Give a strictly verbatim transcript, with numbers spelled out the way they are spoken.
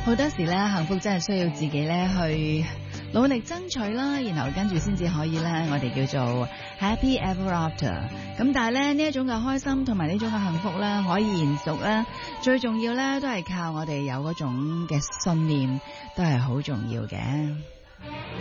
好多時咧，幸福真係需要自己咧去努力爭取啦，然後跟住先至可以咧，我哋叫做 happy ever after。咁但係咧，呢一種嘅開心同埋呢種嘅幸福咧，可以延續咧，最重要咧都係靠我哋有嗰種嘅信念，都係好重要嘅。